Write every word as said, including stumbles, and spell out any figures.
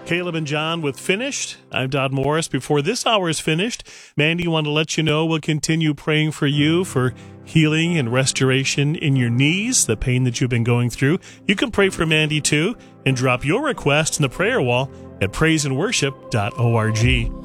Caleb and John with Finished. I'm Dodd Morris. Before this hour is finished, Mandy wanted to let you know we'll continue praying for you for healing and restoration in your knees, the pain that you've been going through. You can pray for Mandy too and drop your request in the prayer wall at praise and worship dot org.